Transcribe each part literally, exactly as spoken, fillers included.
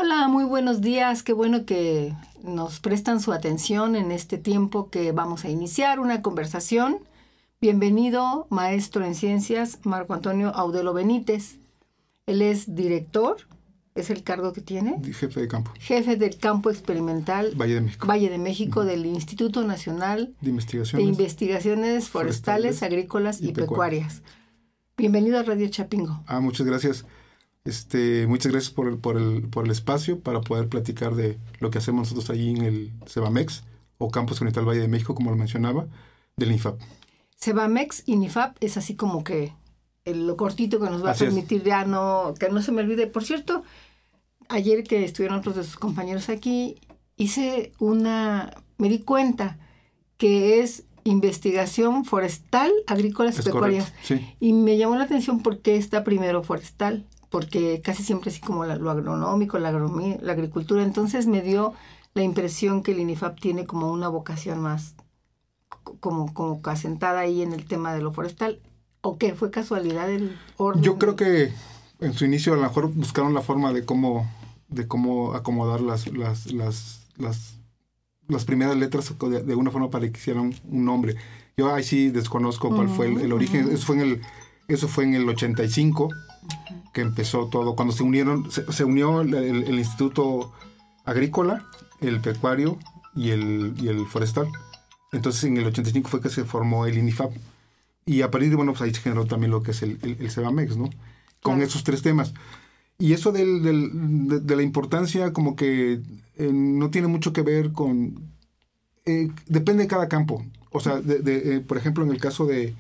Hola, muy buenos días. Qué bueno que nos prestan su atención en este tiempo que vamos a iniciar una conversación. Bienvenido, maestro en ciencias, Marco Antonio Audelo Benítez. Él es director, es el cargo que tiene. Jefe de campo. Jefe del campo experimental Valle de México. Valle de México uh-huh. del Instituto Nacional de Investigaciones, de Investigaciones Forestales, Forestales Agrícolas y, y Pecuarias. Pecuarias. Bienvenido a Radio Chapingo. Ah, muchas gracias. Este, muchas gracias por el, por el, por el espacio para poder platicar de lo que hacemos nosotros allí en el CEBAMEX, o Campo Experimental Valle de México, como lo mencionaba, del INIFAP. CEBAMEX, INIFAP, es así como que el, lo cortito que nos va así a permitir es. ya no, que no se me olvide. Por cierto, ayer que estuvieron otros de sus compañeros aquí, hice una, me di cuenta que es investigación forestal, agrícolas y pecuarias. Sí. Y me llamó la atención por qué está primero forestal, porque casi siempre así como la, lo agronómico, la, agronomía, la agricultura. Entonces me dio la impresión que el INIFAP tiene como una vocación más como, como asentada ahí en el tema de lo forestal. ¿O qué? ¿Fue casualidad el orden? Yo creo que en su inicio a lo mejor buscaron la forma de cómo, de cómo acomodar las, las, las, las, las primeras letras de, de una forma para que hicieran un nombre. Yo ahí sí desconozco cuál uh-huh, fue el, el origen. Uh-huh. Eso fue en el, eso fue en el ochenta y cinco. Uh-huh. Que empezó todo, cuando se unieron, se, se unió el, el, el Instituto Agrícola, el Pecuario y el, y el Forestal. Entonces en el ochenta y cinco fue que se formó el INIFAP. Y a partir de, bueno, pues ahí se generó también lo que es el, el, el CEBAMEX, ¿no? Con claro. esos tres temas. Y eso del, del, de, de la importancia como que eh, no tiene mucho que ver con... Eh, depende de cada campo. O sea, de, de, eh, por ejemplo, en el caso de,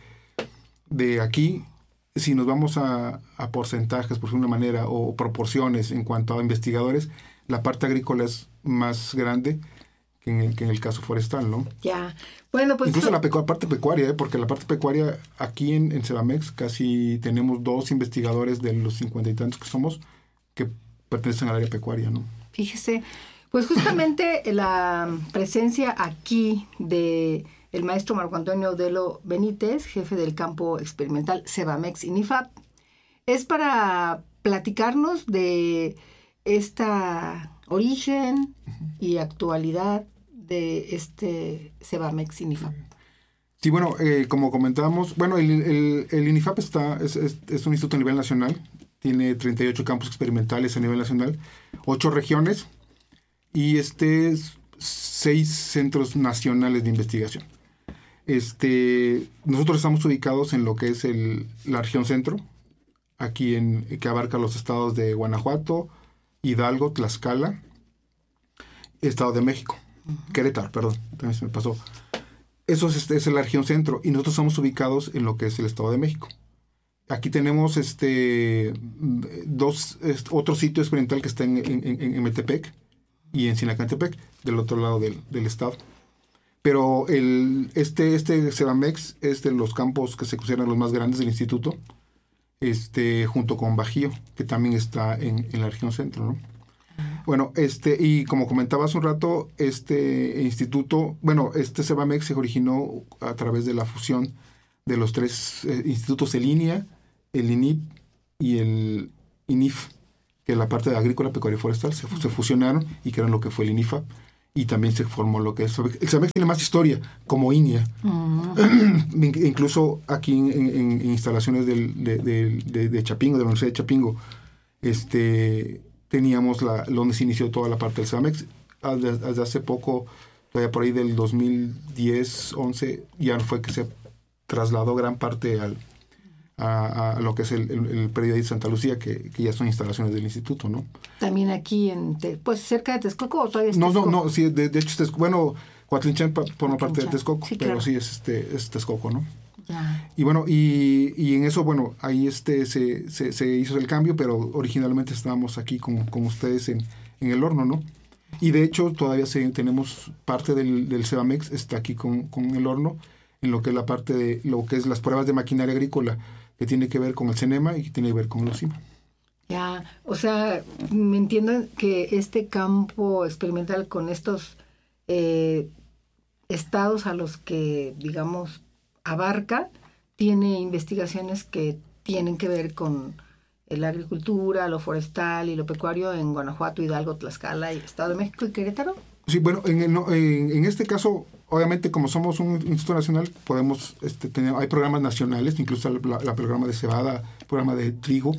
de aquí... Si nos vamos a, a porcentajes, por una manera, o proporciones en cuanto a investigadores, la parte agrícola es más grande que en el, que en el caso forestal, ¿no? Ya. Bueno, pues... Incluso la pecu- parte pecuaria, ¿eh? Porque la parte pecuaria, aquí en, en CEBAMEX, casi tenemos dos investigadores de los cincuenta y tantos que somos, que pertenecen al área pecuaria, ¿no? Fíjese, pues justamente la presencia aquí de... el maestro Marco Antonio Audelo Benítez, jefe del campo experimental CEBAMEX INIFAP, es para platicarnos de esta origen y actualidad de este CEBAMEX INIFAP. Sí, bueno, eh, como comentábamos, bueno, el, el, el INIFAP está, es, es, es un instituto a nivel nacional, tiene treinta y ocho campos experimentales a nivel nacional, ocho regiones y este seis centros nacionales de investigación. Este, nosotros estamos ubicados en lo que es el, la región centro, aquí en que abarca los estados de Guanajuato, Hidalgo, Tlaxcala, Estado de México, uh-huh. Querétaro, perdón, también se me pasó. Eso es, este, es la región centro y nosotros estamos ubicados en lo que es el Estado de México. Aquí tenemos este dos este, otro sitio experimental que está en, en, en, en Metepec y en Sinacantepec, del otro lado del, del estado. Pero el, este, este CEBAMEX es de los campos que se consideran los más grandes del instituto, este, junto con Bajío, que también está en, en la región centro, ¿no? Bueno, este, y como comentaba hace un rato, este instituto, bueno, este CEBAMEX se originó a través de la fusión de los tres eh, institutos, el INIA, el INIP y el INIF, que es la parte de agrícola, pecuaria y forestal, se, se fusionaron y crearon lo que fue el INIFAP. Y también se formó lo que es... El CEBAMEX tiene más historia, como INIA. Uh-huh. Incluso aquí en, en, en instalaciones del, de, de, de, de Chapingo, de la Universidad de Chapingo, este, teníamos la, donde se inició toda la parte del CEBAMEX. Desde, desde hace poco, todavía por ahí del dos mil diez, once, ya fue que se trasladó gran parte al, a, a lo que es el, el, el predio de Santa Lucía, que, que ya son instalaciones del instituto, ¿no? También aquí, en te, pues cerca de Texcoco, ¿o todavía es No, Texcoco? no, no, sí, de, de hecho, es Texcoco. Bueno, Coatlinchan forma parte de Texcoco, sí, pero claro. sí es, este, es Texcoco, ¿no? Ya. Y bueno, y, y en eso, bueno, ahí este se, se, se hizo el cambio, pero originalmente estábamos aquí con, con ustedes en, en el horno, ¿no? Y de hecho, todavía se, tenemos parte del, del CEBAMEX, está aquí con, con el horno, en lo que es la parte de lo que es las pruebas de maquinaria agrícola, que tiene que ver con el CENEMA y que tiene que ver con el OCIMA. Ya, o sea, me entiendo que este campo experimental con estos eh, estados a los que, digamos, abarca, tiene investigaciones que tienen que ver con la agricultura, lo forestal y lo pecuario en Guanajuato, Hidalgo, Tlaxcala, y Estado de México y Querétaro. Sí, bueno, en, en, en este caso, obviamente, como somos un instituto nacional, podemos este, tener, hay programas nacionales, incluso el la programa de cebada, programa de trigo,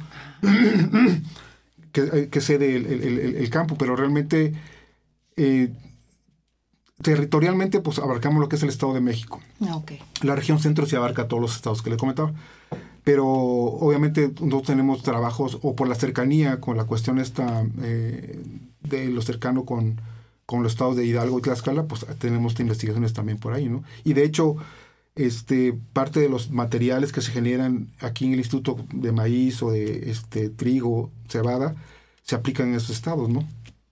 que, que cede el, el, el, el campo, pero realmente eh, territorialmente pues abarcamos lo que es el Estado de México. Okay. La región centro se abarca todos los estados que le comentaba, pero obviamente nosotros tenemos trabajos o por la cercanía con la cuestión esta eh, de lo cercano con con los estados de Hidalgo y Tlaxcala, pues tenemos investigaciones también por ahí, ¿no? Y de hecho, este, parte de los materiales que se generan aquí en el Instituto de Maíz o de este trigo, cebada, se aplican en esos estados, ¿no?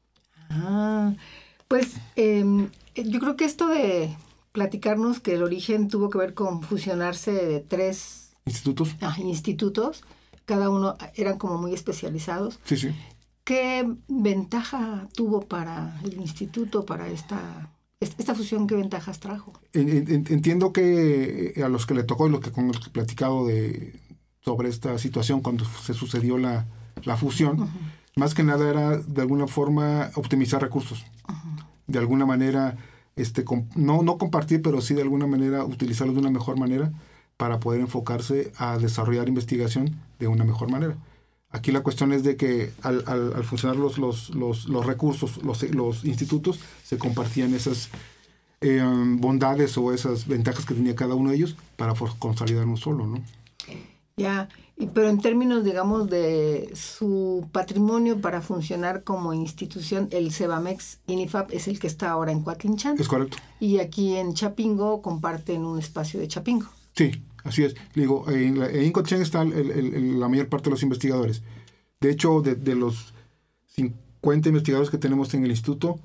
Ah, pues eh, yo creo que esto de platicarnos que el origen tuvo que ver con fusionarse de tres institutos, ah, institutos, cada uno eran como muy especializados. Sí, sí. ¿Qué ventaja tuvo para el instituto, para esta, esta fusión? ¿Qué ventajas trajo? Entiendo que a los que le tocó y los que con los que he platicado de, sobre esta situación cuando se sucedió la, la fusión, uh-huh. más que nada era de alguna forma optimizar recursos. Uh-huh. De alguna manera, este, no, no compartir, pero sí de alguna manera utilizarlos de una mejor manera para poder enfocarse a desarrollar investigación de una mejor manera. Aquí la cuestión es de que al, al, al funcionar los, los, los, los recursos, los, los institutos, se compartían esas eh, bondades o esas ventajas que tenía cada uno de ellos para consolidar uno solo, ¿no? Ya, y, pero en términos, digamos, de su patrimonio para funcionar como institución, el Cebamex INIFAP es el que está ahora en Coatlinchan. Es correcto. Y aquí en Chapingo comparten un espacio de Chapingo. Sí. Así es. Digo, en, en Coatlinchan está el, el, el, la mayor parte de los investigadores. De hecho, de, de los cincuenta investigadores que tenemos en el instituto,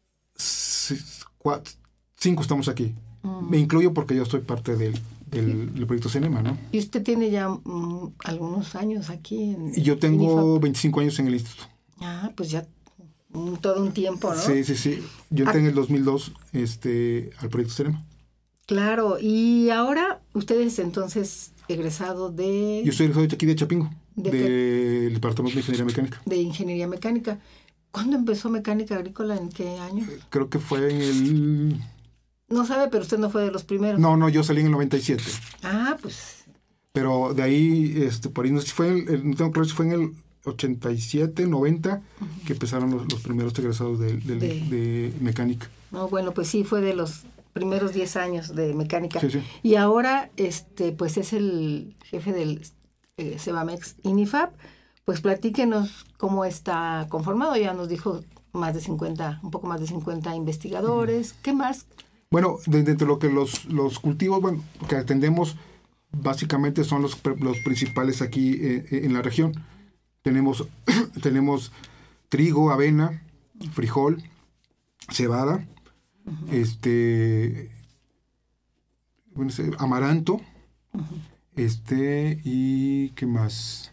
cuatro, cinco estamos aquí. Mm. Me incluyo porque yo soy parte del, del, del proyecto CENEMA, ¿no? Y usted tiene ya um, algunos años aquí en Y yo tengo INIFAP. veinticinco años en el instituto. Ah, pues ya un, todo un tiempo, ¿no? Sí, sí, sí. Yo entré ah. en el dos mil dos este, al proyecto CENEMA. Claro, y ahora ustedes entonces egresado de... Yo soy egresado de aquí de Chapingo, ¿De del Departamento de Ingeniería Mecánica. De Ingeniería Mecánica. ¿Cuándo empezó Mecánica Agrícola? ¿En qué año? Creo que fue en el... No sabe, pero usted no fue de los primeros. No, no, yo salí en el noventa y siete. Ah, pues... Pero de ahí, este, por ahí, no sé si fue, el, no tengo claro si fue en el ochenta y siete, noventa, uh-huh. que empezaron los, los primeros egresados de, de, de... de Mecánica. No, bueno, pues sí, fue de los... primeros diez años de mecánica. Sí, sí. Y ahora, este, pues es el jefe del eh, Cebamex INIFAP. Pues platíquenos cómo está conformado. Ya nos dijo más de cincuenta, un poco más de cincuenta investigadores. ¿Qué más? Bueno, dentro de lo que los, los cultivos, bueno, que atendemos, básicamente son los, los principales aquí eh, en la región. Tenemos, tenemos trigo, avena, frijol, cebada, Uh-huh. este bueno, amaranto, uh-huh. este y qué más,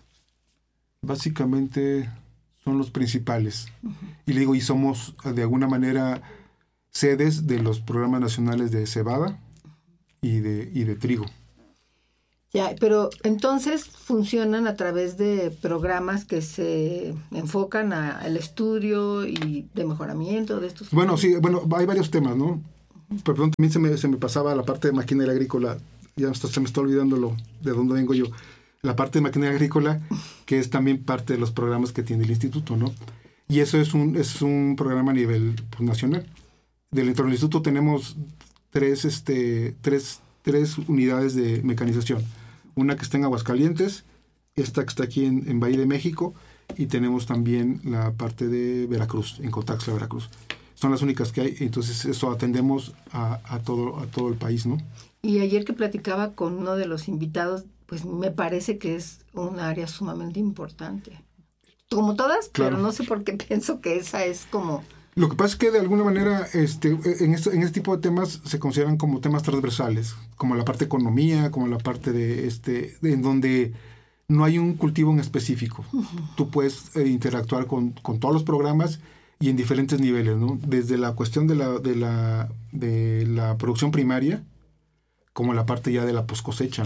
básicamente son los principales. Uh-huh. Y le digo, y somos de alguna manera sedes de los programas nacionales de cebada y de y de trigo. Ya, pero entonces funcionan a través de programas que se enfocan al estudio y de mejoramiento de estos. Bueno, sí, bueno, hay varios temas, ¿no? Uh-huh. Pero pronto también se me, se me pasaba la parte de maquinaria agrícola, ya está, se me está olvidando lo, de dónde vengo yo. La parte de maquinaria agrícola, que es también parte de los programas que tiene el instituto, ¿no? Y eso es un, es un programa a nivel pues, nacional. Dentro del instituto tenemos tres, este, tres, tres unidades de mecanización. Una que está en Aguascalientes, esta que está aquí en, en Valle de México, y tenemos también la parte de Veracruz, en Cotaxla, Veracruz. Son las únicas que hay, entonces eso atendemos a, a, todo, a todo el país, ¿no? Y ayer que platicaba con uno de los invitados, pues me parece que es un área sumamente importante. Como todas, claro. Pero no sé por qué pienso que esa es como... Lo que pasa es que de alguna manera este, en, este, en este tipo de temas se consideran como temas transversales, como la parte de economía, como la parte de este, de, en donde no hay un cultivo en específico. Uh-huh. Tú puedes eh, interactuar con, con todos los programas y en diferentes niveles, ¿no? Desde la cuestión de la, de la, de la producción primaria, como la parte ya de la poscosecha, ¿no?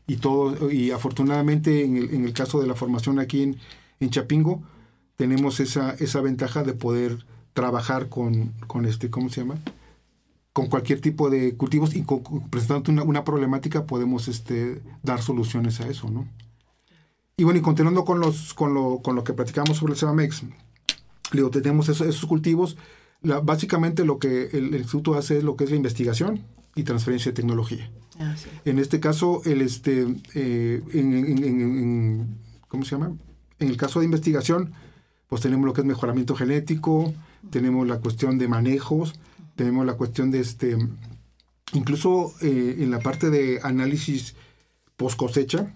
y todo, y afortunadamente en el, en el caso de la formación aquí en, en Chapingo, tenemos esa, esa ventaja de poder trabajar con, con este, ¿cómo se llama? Con cualquier tipo de cultivos y con, presentando una, una problemática podemos este, dar soluciones a eso, ¿no? Y bueno, y continuando con los con lo, con lo que platicamos sobre el Cebamex, digo, tenemos esos, esos cultivos. La, básicamente lo que el, el instituto hace es lo que es la investigación y transferencia de tecnología. Ah, sí. En este caso, el este eh, en, en, en, en, ¿cómo se llama? En el caso de investigación, pues tenemos lo que es mejoramiento genético, tenemos la cuestión de manejos, tenemos la cuestión de este, incluso eh, en la parte de análisis post cosecha,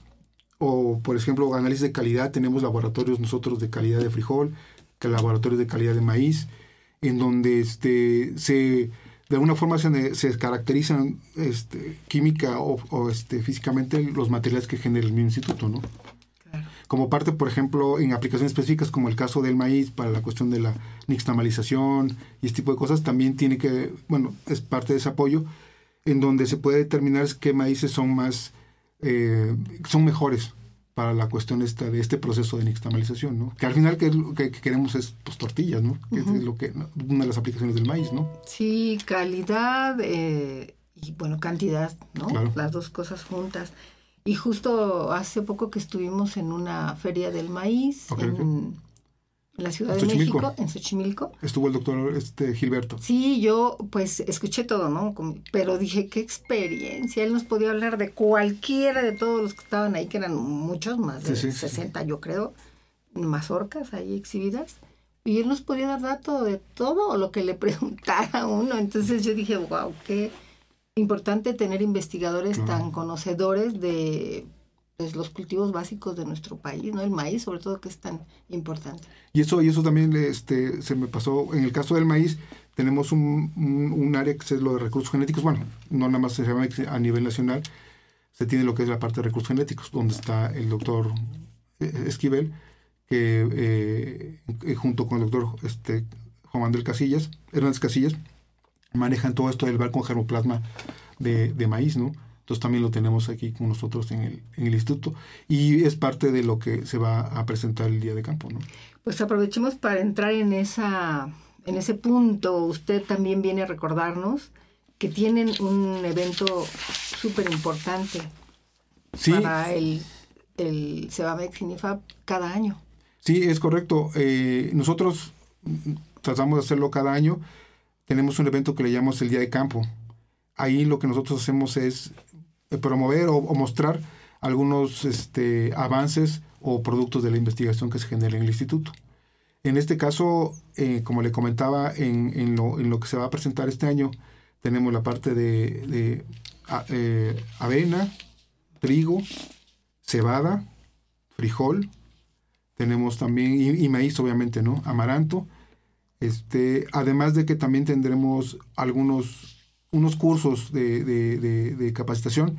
o por ejemplo análisis de calidad, tenemos laboratorios nosotros de calidad de frijol, que laboratorios de calidad de maíz, en donde este se de alguna forma se, se caracterizan este, química o, o este, físicamente los materiales que genera el mismo instituto, ¿no? Claro. Como parte, por ejemplo, en aplicaciones específicas, como el caso del maíz, para la cuestión de la nixtamalización y este tipo de cosas, también tiene que, bueno, es parte de ese apoyo, en donde se puede determinar qué maíces son más, eh, son mejores para la cuestión esta de este proceso de nixtamalización, ¿no? Que al final que, que, que queremos es pues, tortillas, ¿no? Que uh-huh. es lo que una de las aplicaciones del maíz, ¿no? Sí, calidad eh, y bueno, cantidad, ¿no? Claro. Las dos cosas juntas. Y justo hace poco que estuvimos en una feria del maíz okay, en, okay. en la Ciudad de México, en Xochimilco. Estuvo el doctor este, Gilberto. Sí, yo pues escuché todo, ¿no? Pero dije, qué experiencia. Él nos podía hablar de cualquiera de todos los que estaban ahí, que eran muchos, más de sí, sí, sesenta, sí. yo creo, mazorcas ahí exhibidas. Y él nos podía dar datos de todo lo que le preguntara a uno. Entonces yo dije, wow, qué importante tener investigadores uh-huh. tan conocedores de pues, los cultivos básicos de nuestro país, ¿no? El maíz, sobre todo, que es tan importante. Y eso y eso también este, se me pasó. En el caso del maíz, tenemos un, un, un área que es lo de recursos genéticos. Bueno, no nada más se llama a nivel nacional, se tiene lo que es la parte de recursos genéticos, donde está el doctor Esquivel, que eh, junto con el doctor este, Juan Manuel Casillas, Hernández Casillas, manejan todo esto del bar con germoplasma de, de maíz, ¿no? Entonces también lo tenemos aquí con nosotros en el, en el instituto y es parte de lo que se va a presentar el día de campo, ¿no? Pues aprovechemos para entrar en esa en ese punto. Usted también viene a recordarnos que tienen un evento súper importante sí. para el, el Cebamex INIFAP cada año. Sí, es correcto. Eh, nosotros tratamos de hacerlo cada año. Tenemos un evento que le llamamos el Día de Campo. Ahí lo que nosotros hacemos es promover o, o mostrar algunos este, avances o productos de la investigación que se genera en el instituto. En este caso, eh, como le comentaba, en, en, lo, en lo que se va a presentar este año, tenemos la parte de, de a, eh, avena, trigo, cebada, frijol, tenemos también, y, y maíz obviamente, ¿no? Amaranto. Este, además de que también tendremos algunos unos cursos de, de, de, de capacitación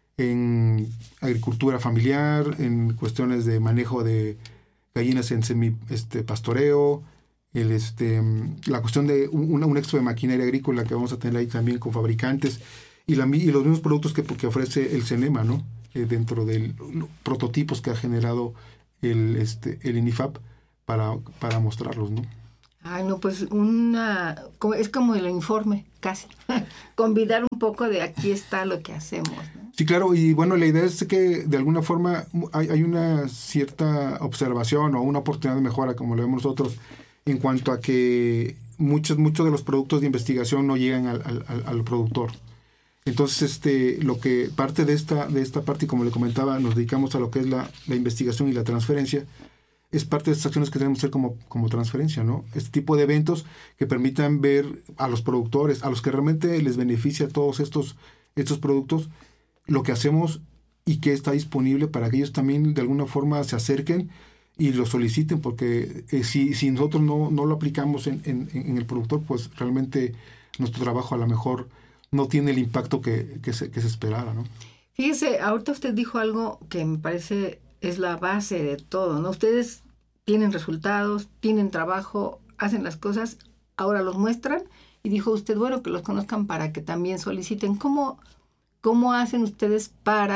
en agricultura familiar, en cuestiones de manejo de gallinas en semi este, pastoreo, el, este, la cuestión de un, un expo de maquinaria agrícola que vamos a tener ahí también con fabricantes y, la, y los mismos productos que, que ofrece el CENEMA, ¿no? Eh, dentro de los prototipos que ha generado el, este, el INIFAP para, para mostrarlos, ¿no? Ay, no, pues una es como el informe, casi. Convidar un poco de aquí está lo que hacemos, ¿no? Sí, claro, y bueno, la idea es que de alguna forma hay, hay una cierta observación o una oportunidad de mejora, como lo vemos nosotros, en cuanto a que muchos, muchos de los productos de investigación no llegan al, al, al productor. Entonces, este, lo que parte de esta, de esta parte, como le comentaba, nos dedicamos a lo que es la, la investigación y la transferencia. Es parte de estas acciones que tenemos que hacer como, como transferencia, ¿no? Este tipo de eventos que permitan ver a los productores, a los que realmente les beneficia todos estos, estos productos, lo que hacemos y que está disponible para que ellos también de alguna forma se acerquen y lo soliciten, porque eh, si, si nosotros no, no lo aplicamos en, en, en el productor, pues realmente nuestro trabajo a lo mejor no tiene el impacto que, que, se, que se esperara, ¿no? Fíjese, ahorita usted dijo algo que me parece es la base de todo, ¿no? Ustedes tienen resultados, tienen trabajo, hacen las cosas, ahora los muestran y dijo usted, bueno, que los conozcan para que también soliciten. ¿Cómo, cómo hacen ustedes para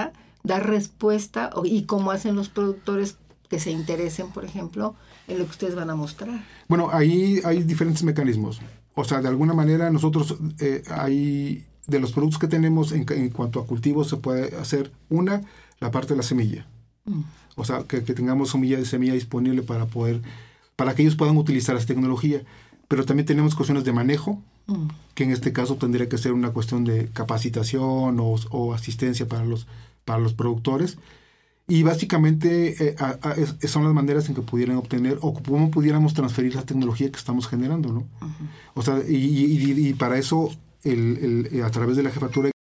dar respuesta o, y cómo hacen los productores que se interesen, por ejemplo, en lo que ustedes van a mostrar? Bueno, ahí hay diferentes mecanismos. O sea, de alguna manera nosotros eh, hay de los productos que tenemos en, en cuanto a cultivos se puede hacer una, la parte de la semilla. Mm. O sea, que, que tengamos semilla de semilla disponible para poder, para que ellos puedan utilizar esa tecnología. Pero también tenemos cuestiones de manejo, mm. que en este caso tendría que ser una cuestión de capacitación o, o asistencia para los, para los productores. Y básicamente eh, a, a, es, son las maneras en que pudieran obtener o cómo pudiéramos transferir la tecnología que estamos generando, ¿no? Uh-huh. O sea, y, y, y para eso el, el, a través de la jefatura